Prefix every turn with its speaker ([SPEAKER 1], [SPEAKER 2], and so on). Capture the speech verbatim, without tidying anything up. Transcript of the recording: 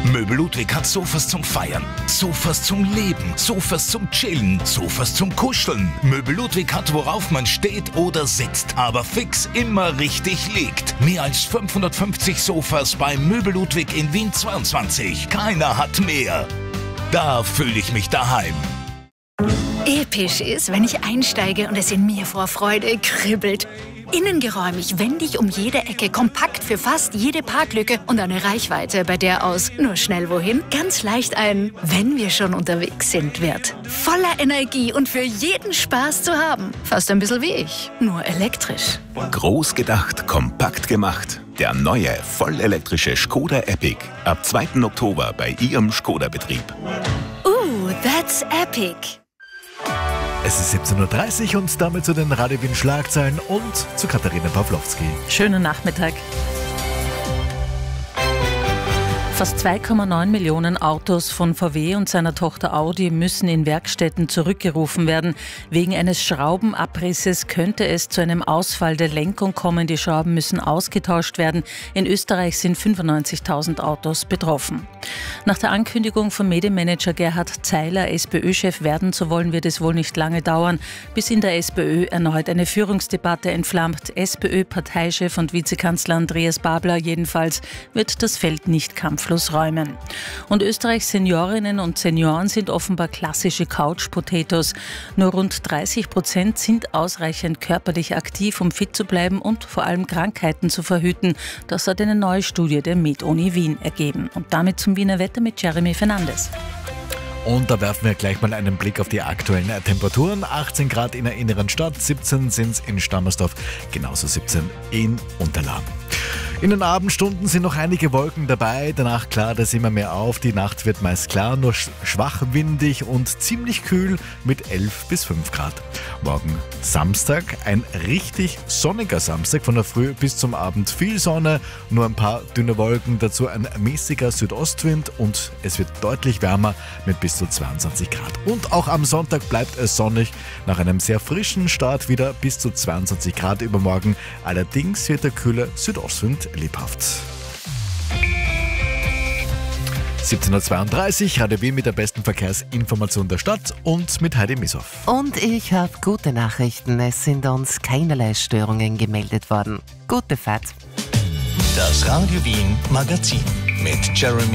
[SPEAKER 1] Möbel Ludwig hat Sofas zum Feiern, Sofas zum Leben, Sofas zum Chillen, Sofas zum Kuscheln. Möbel Ludwig hat, worauf man steht oder sitzt, aber fix immer richtig liegt. Mehr als fünfhundertfünfzig Sofas bei Möbel Ludwig in Wien zweiundzwanzig. Keiner hat mehr. Da fühle ich mich daheim.
[SPEAKER 2] Episch ist, wenn ich einsteige und es in mir vor Freude kribbelt. Innengeräumig, wendig um jede Ecke, kompakt für fast jede Parklücke und eine Reichweite, bei der aus nur schnell wohin ganz leicht ein "Wenn wir schon unterwegs sind" wird. Voller Energie und für jeden Spaß zu haben. Fast ein bisschen wie ich, nur elektrisch.
[SPEAKER 3] Groß gedacht, kompakt gemacht. Der neue, vollelektrische Skoda Epic. Ab zweiten Oktober bei Ihrem Skoda-Betrieb.
[SPEAKER 2] Uh, that's epic.
[SPEAKER 4] Es ist siebzehn Uhr dreißig und damit zu den Radio Wien Schlagzeilen und zu Katharina Pawlowski.
[SPEAKER 5] Schönen Nachmittag. Fast zwei Komma neun Millionen Autos von V W und seiner Tochter Audi müssen in Werkstätten zurückgerufen werden. Wegen eines Schraubenabrisses könnte es zu einem Ausfall der Lenkung kommen. Die Schrauben müssen ausgetauscht werden. In Österreich sind fünfundneunzigtausend Autos betroffen. Nach der Ankündigung von Medienmanager Gerhard Zeiler, SPÖ-Chef werden zu wollen, wird es wohl nicht lange dauern, bis in der SPÖ erneut eine Führungsdebatte entflammt. SPÖ-Parteichef und Vizekanzler Andreas Babler jedenfalls wird das Feld nicht kampflos räumen. Und Österreichs Seniorinnen und Senioren sind offenbar klassische Couch-Potatoes. Nur rund dreißig Prozent sind ausreichend körperlich aktiv, um fit zu bleiben und vor allem Krankheiten zu verhüten. Das hat eine neue Studie der Med-Uni Wien ergeben. Und damit zum Wiener Wetter mit Jeremy Fernandes.
[SPEAKER 4] Und da werfen wir gleich mal einen Blick auf die aktuellen Temperaturen. achtzehn Grad in der inneren Stadt, siebzehn sind es in Stammersdorf, genauso siebzehn in Unterlahm. In den Abendstunden sind noch einige Wolken dabei, danach klart es immer mehr auf. Die Nacht wird meist klar, nur schwach windig und ziemlich kühl mit elf bis fünf Grad. Morgen Samstag, ein richtig sonniger Samstag, von der Früh bis zum Abend viel Sonne, nur ein paar dünne Wolken, dazu ein mäßiger Südostwind und es wird deutlich wärmer mit bis zu zweiundzwanzig Grad. Und auch am Sonntag bleibt es sonnig, nach einem sehr frischen Start wieder bis zu zweiundzwanzig Grad übermorgen. Allerdings wird der kühle Südostwind lebhaft. siebzehn Uhr zweiunddreißig, Radio Wien mit der besten Verkehrsinformation der Stadt und mit Heidi Mishoff.
[SPEAKER 6] Und ich habe gute Nachrichten. Es sind uns keinerlei Störungen gemeldet worden. Gute Fahrt.
[SPEAKER 1] Das Radio Wien Magazin mit Jeremy